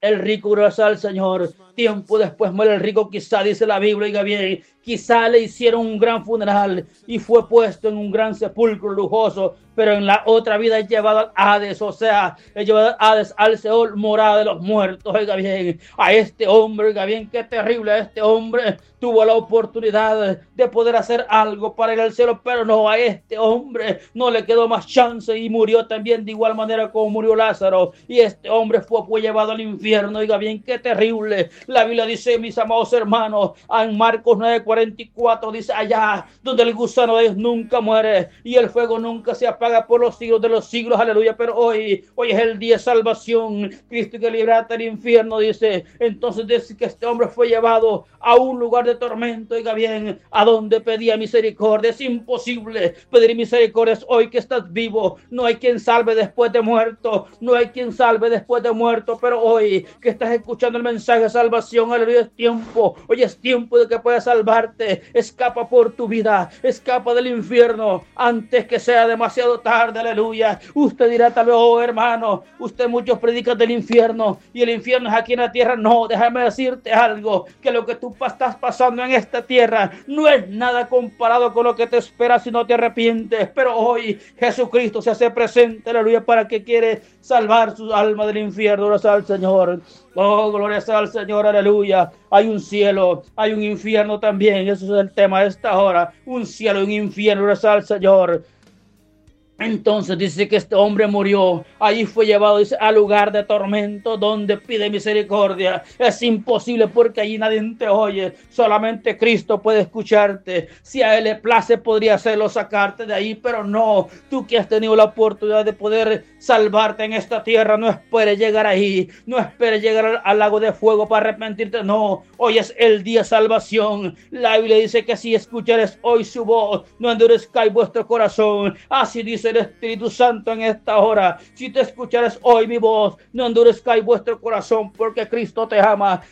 S3: el rico gracias al Señor. Tiempo después muere el rico, quizá, dice la Biblia, oiga bien, quizá le hicieron un gran funeral y fue puesto en un gran sepulcro lujoso, pero en la otra vida es llevado al Hades, o sea, es llevado al Hades, al Seol, morada de los muertos. Oiga bien, a este hombre, oiga bien, qué terrible, este hombre tuvo la oportunidad de poder hacer algo para ir al cielo, pero no, a este hombre no le quedó más chance y murió también de igual manera como murió Lázaro, y este hombre fue llevado al infierno. Oiga bien, qué terrible. La Biblia dice, mis amados hermanos, en Marcos 9:44 dice, allá donde el gusano de Dios nunca muere y el fuego nunca se apaga por los siglos de los siglos, aleluya. Pero hoy es el día de salvación, Cristo que librarte del infierno, dice. Entonces dice que este hombre fue llevado a un lugar de tormento, oiga bien, a donde pedía misericordia. Es imposible pedir misericordia hoy que estás vivo. No hay quien salve después de muerto, no hay quien salve después de muerto, pero hoy que estás escuchando el mensaje de salvación, aleluya, es tiempo, hoy es tiempo de que puedas salvarte. Escapa por tu vida, escapa del infierno antes que sea demasiado tarde, aleluya. Usted dirá tal vez, oh hermano, usted muchos predican del infierno y el infierno es aquí en la tierra. No, déjame decirte algo, que lo que tú estás pasando en esta tierra no es nada comparado con lo que te espera si no te arrepientes. Pero hoy Jesucristo se hace presente, aleluya, para que quiere salvar su alma del infierno. Gracias al Señor. Oh, gloria sea al Señor, aleluya. Hay un cielo, hay un infierno también. Eso es el tema de esta hora. Un cielo y un infierno, gracias al Señor. Entonces dice que este hombre murió, allí fue llevado, dice, al lugar de tormento donde pide misericordia. Es imposible porque allí nadie te oye, solamente Cristo puede escucharte. Si a Él le place podría hacerlo, sacarte de ahí, pero no. Tú que has tenido la oportunidad de poder salvarte en esta tierra, no esperes llegar ahí, no esperes llegar al lago de fuego para arrepentirte, no. Hoy es el día de salvación. La Biblia dice que si escuchares hoy su voz, no endurezcáis vuestro corazón. Así dice el Espíritu Santo en esta hora. Si te escuchares hoy mi voz, no endurezcáis vuestro corazón, porque Cristo te ama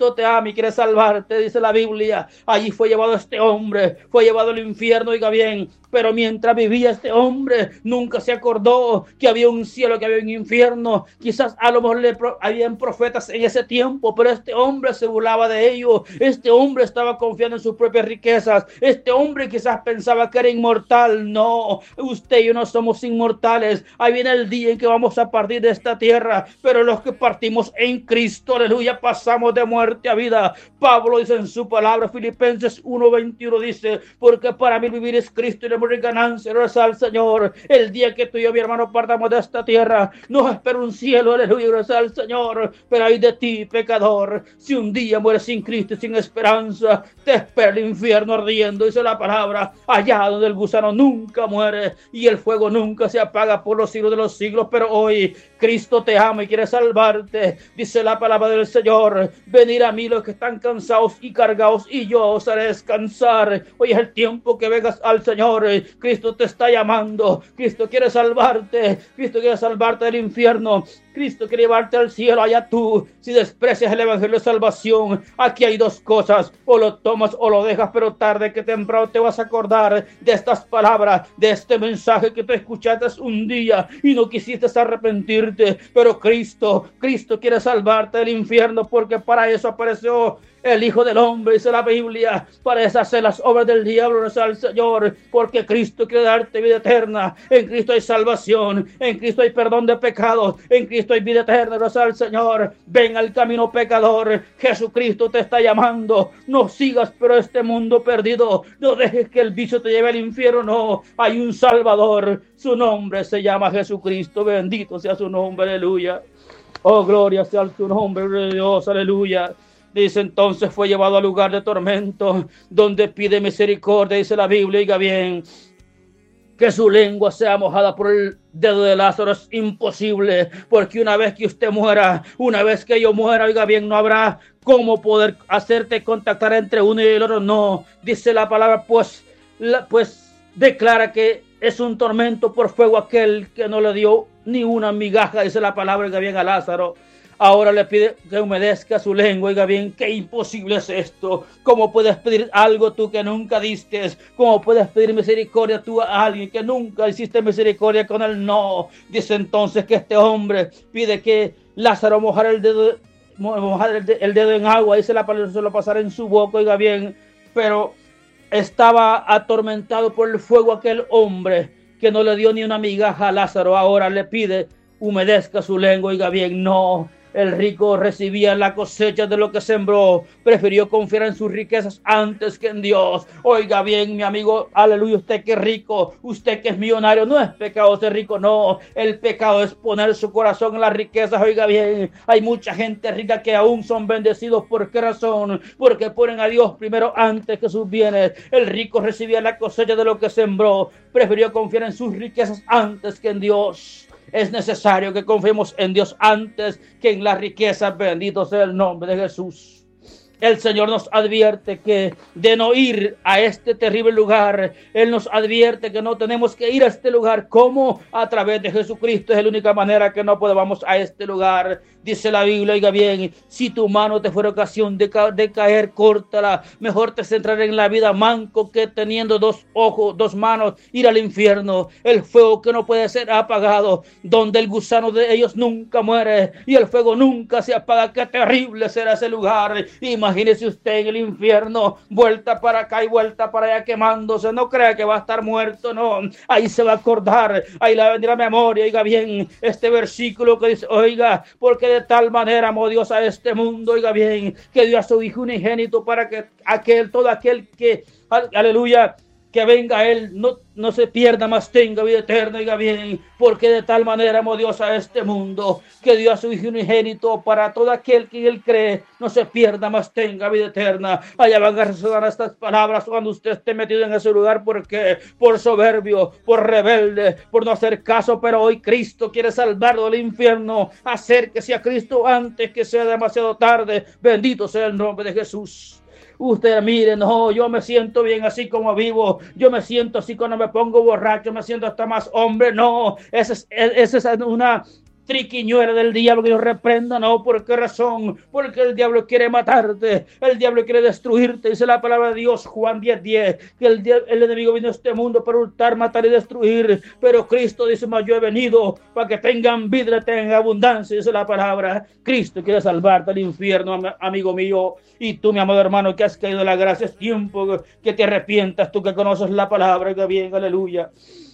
S3: y quiere salvarte, dice la Biblia. Allí fue llevado este hombre, fue llevado al infierno, oiga bien, pero mientras vivía este hombre, nunca se acordó que había un cielo, que había un infierno. Quizás a lo mejor habían profetas en ese tiempo, pero este hombre se burlaba de ellos. Este hombre estaba confiando en sus propias riquezas. Este hombre quizás pensaba que era inmortal. No, usted y yo no somos inmortales. Ahí viene el día en que vamos a partir de esta tierra, pero los que partimos en Cristo, aleluya, pasamos de muerte a vida. Pablo dice en su palabra, Filipenses 1:21, dice, porque para mí vivir es Cristo y la muerte es ganancia. Gracias al Señor. El día que tú y yo, mi hermano, partamos de esta tierra, nos espera un cielo, aleluya, gracias al Señor. Pero ay de ti, pecador, si un día mueres sin Cristo y sin esperanza, te espera el infierno ardiendo, dice la palabra, allá donde el gusano nunca muere y el fuego nunca se apaga por los siglos de los siglos. Pero hoy Cristo te ama y quiere salvarte. Dice la palabra del Señor, venid a mí los que están cansados y cargados y yo os haré descansar. Hoy es el tiempo que vengas al Señor. Cristo te está llamando. Cristo quiere salvarte. Cristo quiere salvarte del infierno. Cristo quiere llevarte al cielo. Allá tú, si desprecias el evangelio de salvación, aquí hay dos cosas: o lo tomas o lo dejas, pero tarde que temprano te vas a acordar de estas palabras, de este mensaje que te escuchaste un día y no quisiste arrepentirte. Pero Cristo quiere salvarte del infierno, porque para eso apareció el Hijo del Hombre, dice la Biblia, para deshacer las obras del diablo, gracias al Señor, porque Cristo quiere darte vida eterna. En Cristo hay salvación, en Cristo hay perdón de pecados, en Cristo hay vida eterna, gracias al Señor. Ven al camino, pecador, Jesucristo te está llamando. No sigas pero este mundo perdido, no dejes que el vicio te lleve al infierno, no. Hay un Salvador, su nombre se llama Jesucristo, bendito sea su nombre, aleluya. Oh, gloria sea su nombre de Dios, aleluya. Dice, entonces fue llevado al lugar de tormento, donde pide misericordia, dice la Biblia, oiga bien, que su lengua sea mojada por el dedo de Lázaro. Es imposible, porque una vez que usted muera, una vez que yo muera, oiga bien, no habrá cómo poder hacerte contactar entre uno y el otro. No, dice la palabra, pues declara que es un tormento por fuego aquel que no le dio ni una migaja, dice la palabra, oiga bien, a Lázaro. Ahora le pide que humedezca su lengua. Oiga bien, qué imposible es esto. ¿Cómo puedes pedir algo tú que nunca diste? ¿Cómo puedes pedir misericordia tú a alguien que nunca hiciste misericordia con él? No. Dice entonces que este hombre pide que Lázaro mojara el dedo mojar el dedo en agua y se lo pasara en su boca, oiga bien, pero estaba atormentado por el fuego aquel hombre que no le dio ni una migaja a Lázaro. Ahora le pide humedezca su lengua, oiga bien, no. El rico recibía la cosecha de lo que sembró, prefirió confiar en sus riquezas antes que en Dios. Oiga bien, mi amigo, aleluya, usted que es rico, usted que es millonario, no es pecado ser rico, no. El pecado es poner su corazón en las riquezas, oiga bien. Hay mucha gente rica que aún son bendecidos. ¿Por qué razón? Porque ponen a Dios primero antes que sus bienes. El rico recibía la cosecha de lo que sembró, prefirió confiar en sus riquezas antes que en Dios. Es necesario que confiemos en Dios antes que en las riquezas. Bendito sea el nombre de Jesús. El Señor nos advierte que de no ir a este terrible lugar. Él nos advierte que no tenemos que ir a este lugar. ¿Cómo? A través de Jesucristo. Es la única manera que no podamos a este lugar. Dice la Biblia, oiga bien, si tu mano te fuera ocasión de caer, córtala. Mejor te centrar en la vida manco que teniendo 2 ojos, 2 manos, ir al infierno. El fuego que no puede ser apagado, donde el gusano de ellos nunca muere y el fuego nunca se apaga. Qué terrible será ese lugar. Imagínese usted en el infierno, vuelta para acá y vuelta para allá quemándose. No crea que va a estar muerto, no. Ahí se va a acordar, ahí le vendrá a memoria, oiga bien, este versículo que dice, oiga, porque de tal manera amó Dios a este mundo, oiga bien, que dio a su Hijo unigénito para que todo aquel que, aleluya, que venga a Él, no se pierda, más tenga vida eterna, oiga bien, porque de tal manera amó Dios a este mundo, que dio a su Hijo unigénito para todo aquel que Él cree, no se pierda, más tenga vida eterna. Allá van a resonar estas palabras cuando usted esté metido en ese lugar, porque por soberbio, por rebelde, por no hacer caso, pero hoy Cristo quiere salvarlo del infierno. Acérquese a Cristo antes que sea demasiado tarde. Bendito sea el nombre de Jesús. Usted mire, no, yo me siento bien así como vivo, yo me siento así cuando me pongo borracho, me siento hasta más hombre. No, esa es una triquiñuela del diablo que yo reprenda. No, ¿por qué razón? Porque el diablo quiere matarte, el diablo quiere destruirte. Dice la palabra de Dios, Juan 10:10, que el enemigo vino a este mundo para hurtar, matar y destruir, pero Cristo dice, mas yo he venido para que tengan vida, tengan abundancia. Dice la palabra, Cristo quiere salvarte del infierno, amigo mío. Y tú, mi amado hermano, que has caído en la gracia, es tiempo que te arrepientas, tú que conoces la palabra, que bien, aleluya.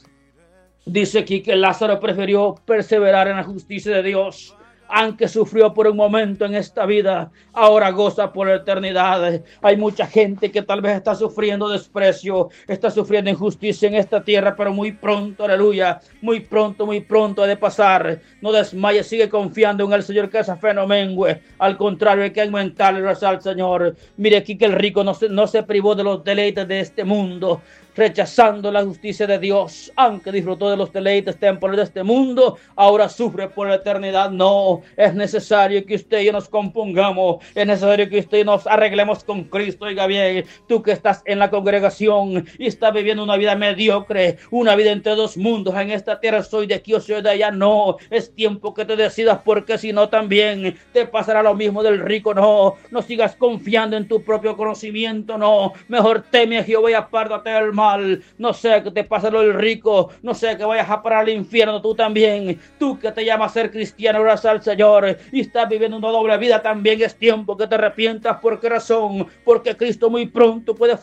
S3: Dice aquí que Lázaro prefirió perseverar en la justicia de Dios. Aunque sufrió por un momento en esta vida, ahora goza por la eternidad. Hay mucha gente que tal vez está sufriendo desprecio, está sufriendo injusticia en esta tierra, pero muy pronto, aleluya, muy pronto ha de pasar. No desmayes, sigue confiando en el Señor, que esa fe no mengue. Al contrario, hay que aumentarle al Señor. Mire aquí que el rico no se privó de los deleites de este mundo, rechazando la justicia de Dios. Aunque disfrutó de los deleites temporales de este mundo, ahora sufre por la eternidad. No, es necesario que usted y yo nos compongamos, es necesario que usted y yo nos arreglemos con Cristo. Oiga bien, tú que estás en la congregación y estás viviendo una vida mediocre, una vida entre 2 mundos, en esta tierra soy de aquí o soy de allá. No, es tiempo que te decidas, porque si no también te pasará lo mismo del rico. No sigas confiando en tu propio conocimiento. No, mejor teme a Jehová y apártate del mal. No sea que te pase lo del rico, no sea que vayas a parar al infierno tú también. Tú que te llamas a ser cristiano, oras al Señor y estás viviendo una doble vida, también es tiempo que te arrepientas. ¿Por qué razón? Porque Cristo muy pronto puede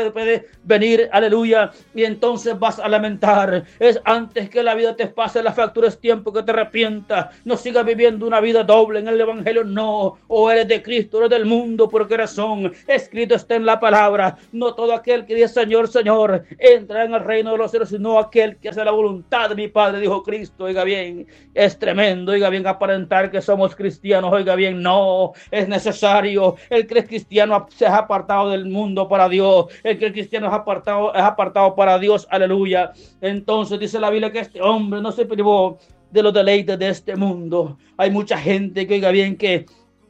S3: venir, aleluya, y entonces vas a lamentar. Es antes que la vida te pase la factura, es tiempo que te arrepientas. No sigas viviendo una vida doble en el evangelio. No, o eres de Cristo o eres del mundo. ¿Por qué razón? Escrito está en la palabra, no todo aquel que dice Señor, Señor, entra en el reino de los cielos, sino aquel que hace la voluntad de mi Padre, dijo Cristo. Oiga bien, es tremendo, oiga bien, aparentar que somos cristianos. Oiga bien, no, es necesario. El que es cristiano se ha apartado del mundo para Dios, el que es cristiano es apartado para Dios, aleluya. Entonces dice la Biblia que este hombre no se privó de los deleites de este mundo. Hay mucha gente que, oiga bien, que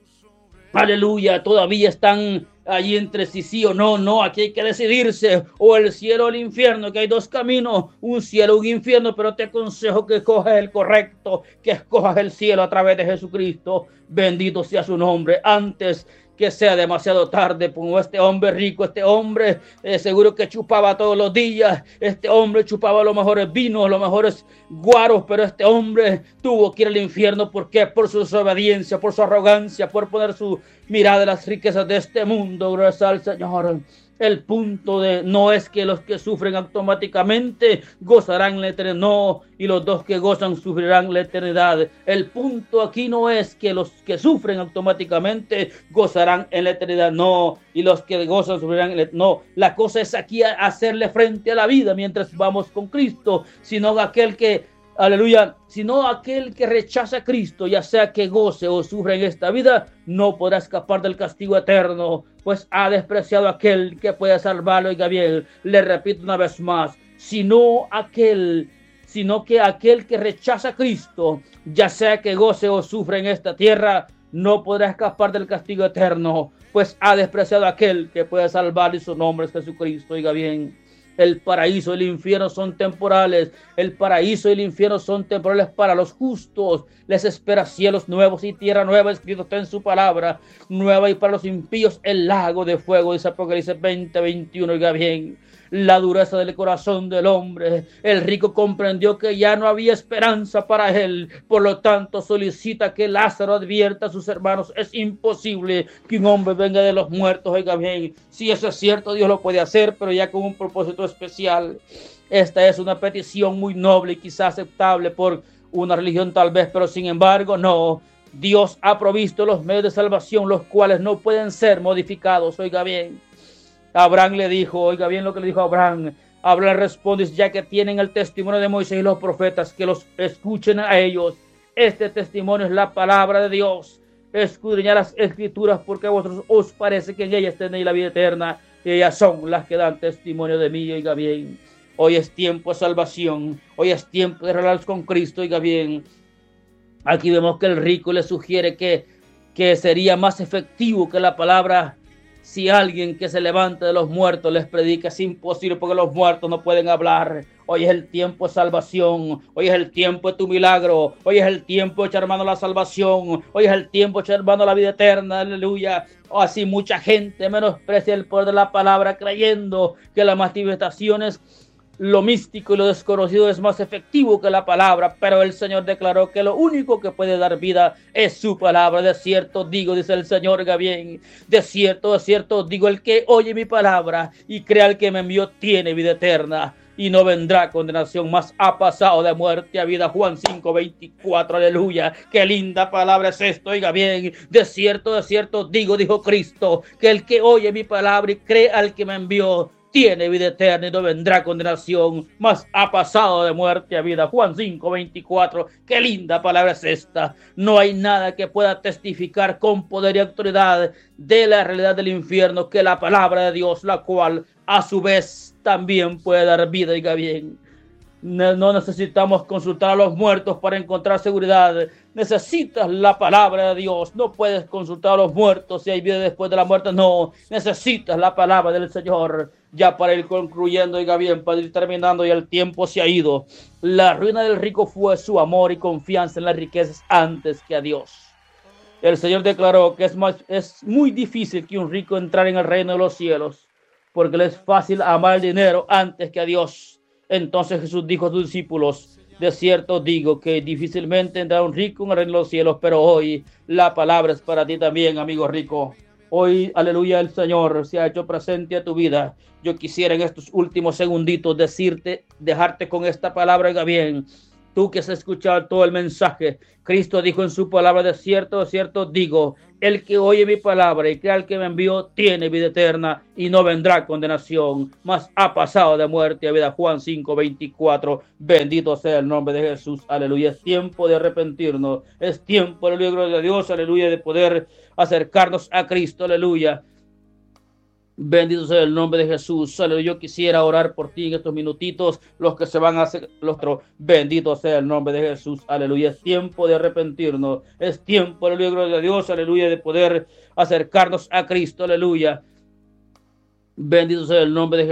S3: aleluya, todavía están allí entre sí o no. No, aquí hay que decidirse, o el cielo o el infierno, que hay 2 caminos, un cielo, un infierno, pero te aconsejo que escojas el correcto, que escojas el cielo a través de Jesucristo. Bendito sea su nombre, antes que sea demasiado tarde. Como este hombre rico, este hombre seguro que chupaba todos los días, este hombre chupaba los mejores vinos, los mejores guaros, pero este hombre tuvo que ir al infierno. ¿Por qué? Por su desobediencia, por su arrogancia, por poner su mirada en las riquezas de este mundo. Gracias al Señor. El punto no es que los que sufren automáticamente gozarán la eternidad, no, y los dos que gozan sufrirán la eternidad. El punto aquí no es que los que sufren automáticamente gozarán en la eternidad, no, y los que gozan sufrirán, no. La cosa es aquí hacerle frente a la vida mientras vamos con Cristo, sino aquel que, aleluya, sino aquel que rechaza a Cristo, ya sea que goce o sufra en esta vida, no podrá escapar del castigo eterno, pues ha despreciado a aquel que puede salvarlo. Oiga bien, le repito una vez más, sino que aquel que rechaza a Cristo, ya sea que goce o sufra en esta tierra, no podrá escapar del castigo eterno, pues ha despreciado a aquel que puede salvarlo, y su nombre es Jesucristo. Oiga bien, el paraíso y el infierno son temporales. El paraíso y el infierno son temporales para los justos. Les espera cielos nuevos y tierra nueva, escrito está en su palabra, nueva, y para los impíos el lago de fuego, dice Apocalipsis 20:21. Oiga bien, la dureza del corazón del hombre. El rico comprendió que ya no había esperanza para él, por lo tanto solicita que Lázaro advierta a sus hermanos. Es imposible que un hombre venga de los muertos. Oiga bien, si eso es cierto, Dios lo puede hacer, pero ya con un propósito especial. Esta es una petición muy noble y quizás aceptable por una religión tal vez, pero sin embargo no. Dios ha provisto los medios de salvación, los cuales no pueden ser modificados. Oiga bien, Abraham le dijo, oiga bien lo que le dijo Abraham. Abraham responde, ya que tienen el testimonio de Moisés y los profetas, que los escuchen a ellos. Este testimonio es la palabra de Dios. Escudriñad las escrituras, porque a vosotros os parece que en ellas tenéis la vida eterna, y ellas son las que dan testimonio de mí. Oiga bien, hoy es tiempo de salvación, hoy es tiempo de relacionarnos con Cristo. Oiga bien, aquí vemos que el rico le sugiere que sería más efectivo que la palabra. Si alguien que se levanta de los muertos les predica, es imposible, porque los muertos no pueden hablar. Hoy es el tiempo de salvación, hoy es el tiempo de tu milagro, hoy es el tiempo de echar mano a la salvación, hoy es el tiempo de echar mano a la vida eterna, aleluya. Así mucha gente menosprecia el poder de la palabra, creyendo que las manifestaciones, lo místico y lo desconocido es más efectivo que la palabra, pero el Señor declaró que lo único que puede dar vida es su palabra. De cierto digo, dice el Señor, Gabriel, de cierto digo, el que oye mi palabra y crea al que me envió tiene vida eterna y no vendrá condenación, mas ha pasado de muerte a vida. Juan 5:24, aleluya. Qué linda palabra es esto, oiga bien. De cierto digo, dijo Cristo, que el que oye mi palabra y cree al que me envió tiene vida eterna y no vendrá condenación, mas ha pasado de muerte a vida. Juan 5:24. Qué linda palabra es esta. No hay nada que pueda testificar con poder y autoridad de la realidad del infierno que la palabra de Dios, la cual a su vez también puede dar vida. Oiga bien, no necesitamos consultar a los muertos para encontrar seguridad. Necesitas la palabra de Dios. No puedes consultar a los muertos si hay vida después de la muerte. No, necesitas la palabra del Señor. Ya para ir concluyendo, oiga bien, para ir terminando, ya el tiempo se ha ido. La ruina del rico fue su amor y confianza en las riquezas antes que a Dios. El Señor declaró que es muy difícil que un rico entre en el reino de los cielos, porque le es fácil amar el dinero antes que a Dios. Entonces Jesús dijo a sus discípulos, de cierto digo que difícilmente entrará un rico en el reino de los cielos, pero hoy la palabra es para ti también, amigo rico. Hoy, aleluya, el Señor se ha hecho presente a tu vida. Yo quisiera en estos últimos segunditos dejarte con esta palabra, oiga bien. Tú que has escuchado todo el mensaje, Cristo dijo en su palabra, de cierto digo, el que oye mi palabra y cree al que me envió tiene vida eterna y no vendrá condenación, mas ha pasado de muerte a vida. Juan 5:24. Bendito sea el nombre de Jesús, aleluya. Es tiempo de arrepentirnos, es tiempo, aleluya, gloria a Dios, aleluya, de poder acercarnos a Cristo, aleluya. Bendito sea el nombre de Jesús. Aleluya. Yo quisiera orar por ti en estos minutitos, los que se van a hacer los otros. Bendito sea el nombre de Jesús. Aleluya. Es tiempo de arrepentirnos. Es tiempo, aleluya, gloria a Dios, aleluya, de poder acercarnos a Cristo. Aleluya. Bendito sea el nombre de Jesús.